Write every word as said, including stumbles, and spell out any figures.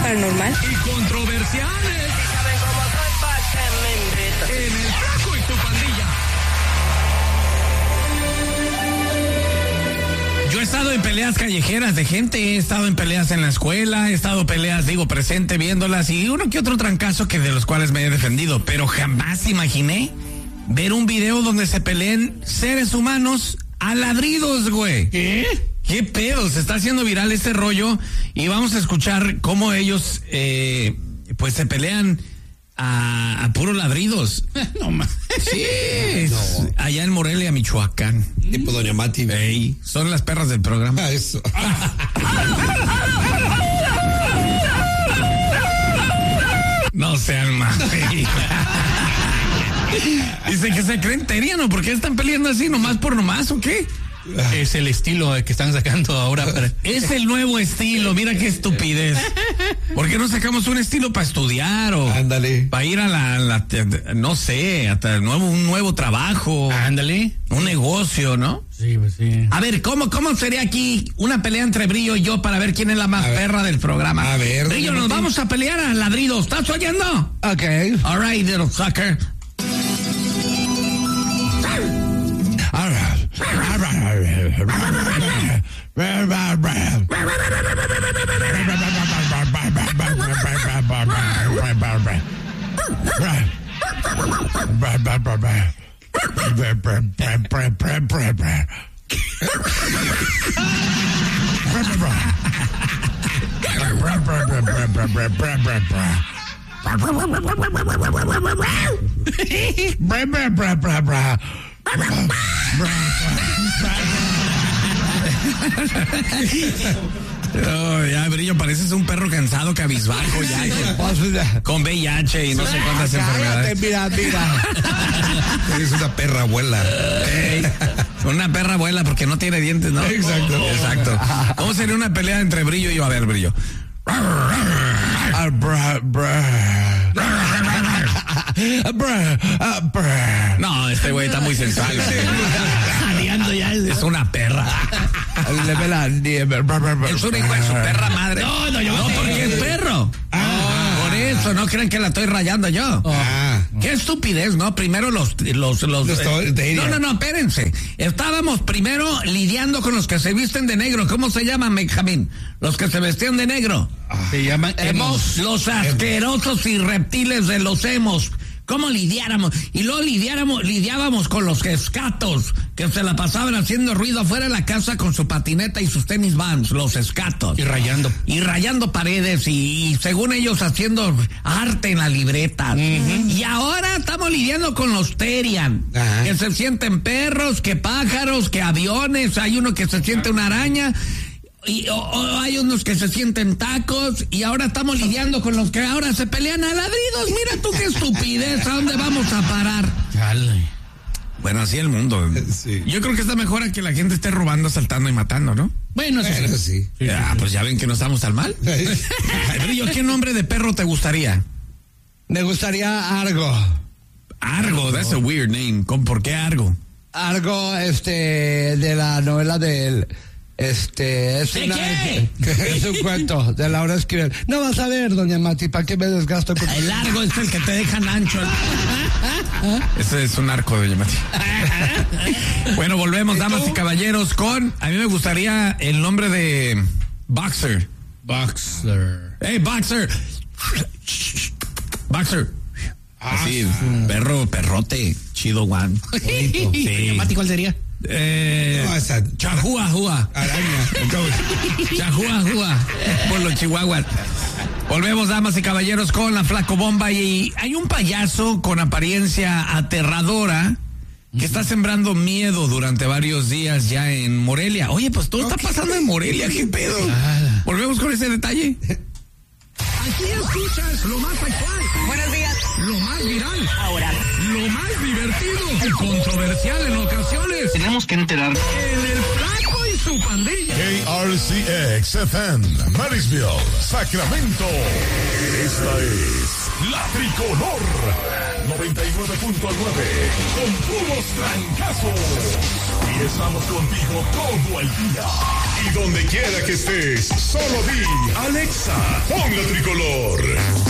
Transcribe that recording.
paranormal. Y controversiales. Si saben cómo soy, ¿pa' qué me invitan? En el Flaco y su pandilla. Yo he estado en peleas callejeras de gente, he estado en peleas en la escuela, he estado en peleas, digo, presente viéndolas y uno que otro trancazo que de los cuales me he defendido, pero jamás imaginé ver un video donde se peleen seres humanos a ladridos, güey. ¿Qué? ¿Qué pedo? Se está haciendo viral este rollo y vamos a escuchar cómo ellos, eh, pues se pelean a, a puros ladridos. No más. Sí, no. Allá en Morelia, Michoacán. Tipo Doña Mati. Ey, son las perras del programa. Ah, eso. No sean más. Dice que se creen teriano, ¿por qué están peleando así? ¿Nomás por nomás o qué? Es el estilo que están sacando ahora. Para... Es el nuevo estilo, mira qué estupidez. ¿Por qué no sacamos un estilo para estudiar o ándale, para ir a la, la, no sé, hasta nuevo, un nuevo trabajo? Ándale. Un negocio, ¿no? Sí, pues sí. A ver, ¿cómo, cómo sería aquí una pelea entre Brillo y yo para ver quién es la más perra del programa? A ver. Brillo, nos vamos a pelear a ladridos, ¿estás oyendo? Ok. All right, little sucker. All right. Oh, ya, Brillo, pareces un perro cansado, cabizbajo, ya, con V I H y no sé cuántas enfermedades. Mira, mira. Eres una perra abuela. Hey, una perra abuela porque no tiene dientes, ¿no? Exacto. Exacto. ¿Cómo sería una pelea entre Brillo y yo? A ver, Brillo. No, este güey está muy sensual. Jadeando ya. Es una perra. Es una hijo de su perra madre. No, no, yo no, porque es perro. Ah, por eso, no crean que la estoy rayando yo. Ah. Qué estupidez, ¿no? Primero los... los, los, los eh, no, no, no, espérense. Estábamos primero lidiando con los que se visten de negro. ¿Cómo se llaman, Benjamín? Los que se vestían de negro. Se llaman emos. Los asquerosos y reptiles de los emos. ¿Cómo lidiáramos? Y luego lidiáramos, lidiábamos con los escatos, que se la pasaban haciendo ruido afuera de la casa con su patineta y sus tenis Vans, los escatos. Y rayando. Y rayando paredes y, y según ellos haciendo arte en la libreta. Uh-huh. Y ahora estamos lidiando con los Terian, uh-huh, que se sienten perros, que pájaros, que aviones, hay uno que se siente una araña. Y o, o hay unos que se sienten tacos y ahora estamos lidiando con los que ahora se pelean a ladridos. Mira tú qué estupidez, ¿a dónde vamos a parar? Dale. Bueno, así el mundo. Sí. Yo creo que está mejor a que la gente esté robando, asaltando y matando, ¿no? Bueno, eso bueno, sí. sí. sí. Ah, pues ya ven que no estamos tan mal. Brillo, ¿qué nombre de perro te gustaría? Me gustaría Argo. Argo, that's a weird name. ¿Por qué Argo? Argo, este, de la novela del... Este, es, una, qué? es un cuento de Laura Esquivel. No vas a ver, doña Mati, ¿para qué me desgasto? Con... El largo es el que te dejan ancho. Ese es un arco, doña Mati. Bueno, volvemos, damas y caballeros, con... A mí me gustaría el nombre de Boxer. Boxer. Hey, Boxer. Boxer. Así, ah, perro, perrote, chido, one. Sí. Mati, ¿cuál sería? Eh, no, esa... Chahuahua. Araña. Chahuahua. Por los chihuahuas. Volvemos, damas y caballeros, con la Flaco Bomba. Y hay un payaso con apariencia aterradora que está sembrando miedo durante varios días ya en Morelia. Oye, pues todo okay. está pasando en Morelia, ¿qué pedo? Ah. Volvemos con ese detalle. Aquí escuchas lo más actual. Buenos días. Lo más viral. Ahora. Lo más divertido y controversial en ocasiones. Tenemos que enterar. En el Flaco y su pandilla. K R C X F M, Marysville, Sacramento. Esta es La Tricolor. noventa y nueve punto nueve. Con puros trancazos. Y estamos contigo todo el día. Y Donde quiera que estés, solo di Alexa, pon la tricolor.